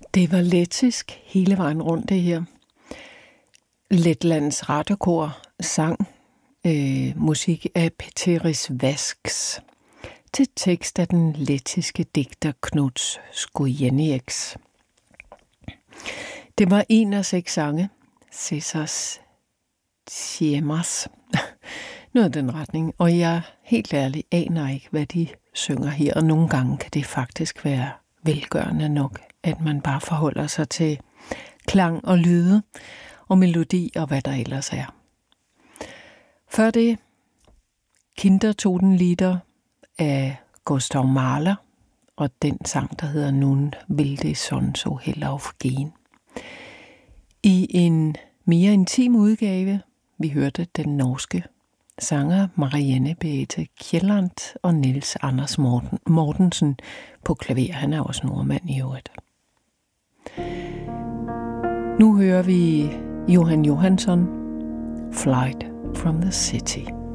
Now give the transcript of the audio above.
Det var lettisk hele vejen rundt det her. Letlands radiokor sang musik af Peteris Vasks til tekst af den lettiske digter Knuts Skujenieks. Det var en af 6 sange, Cæsars Siemas, noget af den retning, og jeg helt ærligt aner ikke, hvad de synger her, og nogle gange kan det faktisk være velgørende nok, at man bare forholder sig til klang og lyde og melodi og hvad der ellers er. Før det, Kindertotenlieder af Gustav Mahler og den sang, der hedder Nun will die Sonne so hell aufgehen. I en mere intim udgave, vi hørte den norske sanger Marianne Beate Kielland og Niels Anders Mortensen på klaver. Han er også nordmand i øvrigt. Nu hører vi Johan Johansson, Flight from the City.